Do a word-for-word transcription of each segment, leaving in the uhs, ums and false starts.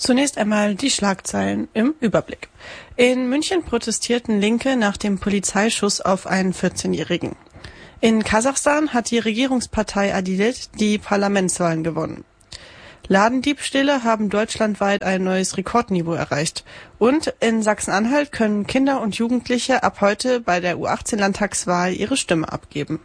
Zunächst einmal die Schlagzeilen im Überblick. In München protestierten Linke nach dem Polizeischuss auf einen vierzehnjährigen. In Kasachstan hat die Regierungspartei Adilet die Parlamentswahlen gewonnen. Ladendiebstähle haben deutschlandweit ein neues Rekordniveau erreicht. Und in Sachsen-Anhalt können Kinder und Jugendliche ab heute bei der U achtzehn Landtagswahl ihre Stimme abgeben.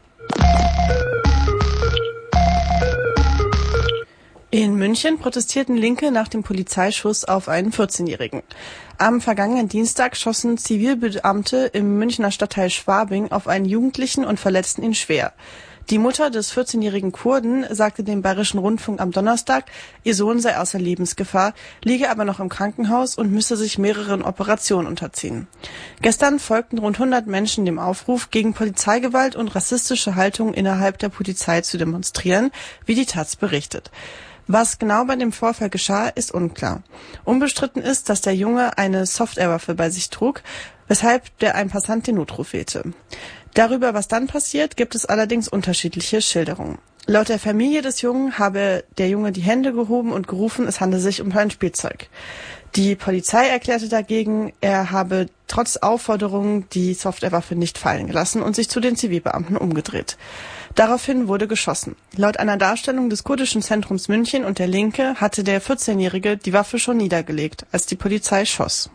In München protestierten Linke nach dem Polizeischuss auf einen vierzehnjährigen. Am vergangenen Dienstag schossen Zivilbeamte im Münchner Stadtteil Schwabing auf einen Jugendlichen und verletzten ihn schwer. Die Mutter des vierzehnjährigen Kurden sagte dem Bayerischen Rundfunk am Donnerstag, ihr Sohn sei außer Lebensgefahr, liege aber noch im Krankenhaus und müsse sich mehreren Operationen unterziehen. Gestern folgten rund hundert Menschen dem Aufruf, gegen Polizeigewalt und rassistische Haltung innerhalb der Polizei zu demonstrieren, wie die Taz berichtet. Was genau bei dem Vorfall geschah, ist unklar. Unbestritten ist, dass der Junge eine Softairwaffe bei sich trug, weshalb der ein Passant den Notruf wählte. Darüber, was dann passiert, gibt es allerdings unterschiedliche Schilderungen. Laut der Familie des Jungen habe der Junge die Hände gehoben und gerufen, es handle sich um ein Spielzeug. Die Polizei erklärte dagegen, er habe trotz Aufforderungen die Softairwaffe nicht fallen gelassen und sich zu den Zivilbeamten umgedreht. Daraufhin wurde geschossen. Laut einer Darstellung des kurdischen Zentrums München und der Linke hatte der vierzehnjährige die Waffe schon niedergelegt, als die Polizei schoss.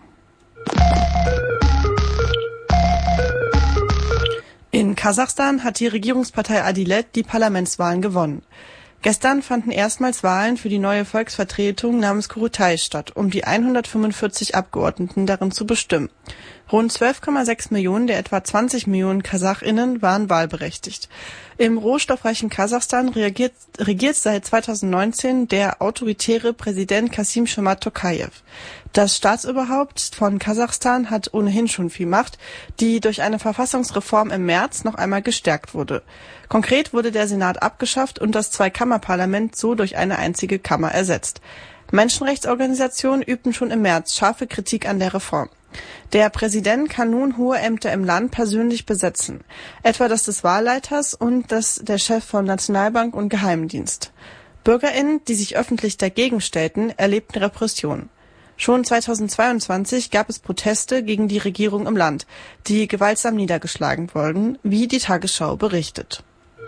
In Kasachstan hat die Regierungspartei Adilet die Parlamentswahlen gewonnen. Gestern fanden erstmals Wahlen für die neue Volksvertretung namens Kurultai statt, um die hundertfünfundvierzig Abgeordneten darin zu bestimmen. Rund zwölf Komma sechs Millionen der etwa zwanzig Millionen KasachInnen waren wahlberechtigt. Im rohstoffreichen Kasachstan reagiert, regiert seit zweitausendneunzehn der autoritäre Präsident Kassym-Jomart Tokajew. Das Staatsoberhaupt von Kasachstan hat ohnehin schon viel Macht, die durch eine Verfassungsreform im März noch einmal gestärkt wurde. Konkret wurde der Senat abgeschafft und das Zweikammerparlament so durch eine einzige Kammer ersetzt. Menschenrechtsorganisationen übten schon im März scharfe Kritik an der Reform. Der Präsident kann nun hohe Ämter im Land persönlich besetzen, etwa das des Wahlleiters und das der Chef von Nationalbank und Geheimdienst. BürgerInnen, die sich öffentlich dagegen stellten, erlebten Repression. Schon zweitausendzweiundzwanzig gab es Proteste gegen die Regierung im Land, die gewaltsam niedergeschlagen wurden, wie die Tagesschau berichtet.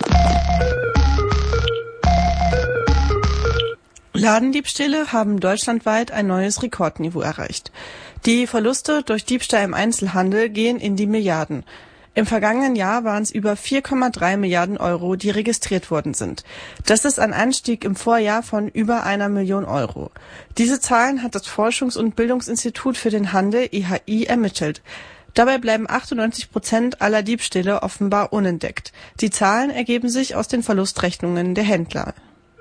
Ladendiebstähle haben deutschlandweit ein neues Rekordniveau erreicht. Die Verluste durch Diebstahl im Einzelhandel gehen in die Milliarden. Im vergangenen Jahr waren es über vier Komma drei Milliarden Euro, die registriert worden sind. Das ist ein Anstieg im Vorjahr von über einer Million Euro. Diese Zahlen hat das Forschungs- und Bildungsinstitut für den Handel E H I ermittelt. Dabei bleiben achtundneunzig Prozent aller Diebstähle offenbar unentdeckt. Die Zahlen ergeben sich aus den Verlustrechnungen der Händler.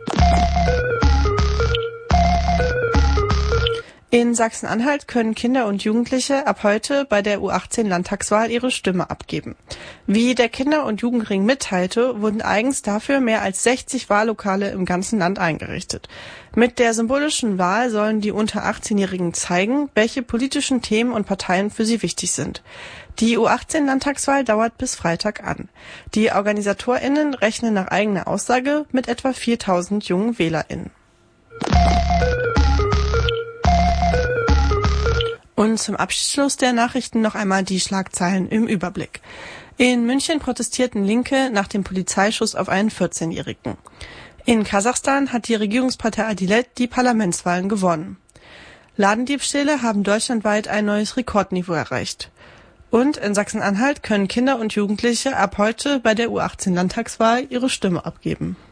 In Sachsen-Anhalt können Kinder und Jugendliche ab heute bei der U achtzehn Landtagswahl ihre Stimme abgeben. Wie der Kinder- und Jugendring mitteilte, wurden eigens dafür mehr als sechzig Wahllokale im ganzen Land eingerichtet. Mit der symbolischen Wahl sollen die unter achtzehnjährigen zeigen, welche politischen Themen und Parteien für sie wichtig sind. Die U achtzehn Landtagswahl dauert bis Freitag an. Die OrganisatorInnen rechnen nach eigener Aussage mit etwa viertausend jungen WählerInnen. Und zum Abschluss der Nachrichten noch einmal die Schlagzeilen im Überblick. In München protestierten Linke nach dem Polizeischuss auf einen vierzehnjährigen. In Kasachstan hat die Regierungspartei Adilet die Parlamentswahlen gewonnen. Ladendiebstähle haben deutschlandweit ein neues Rekordniveau erreicht. Und in Sachsen-Anhalt können Kinder und Jugendliche ab heute bei der U achtzehn Landtagswahl ihre Stimme abgeben.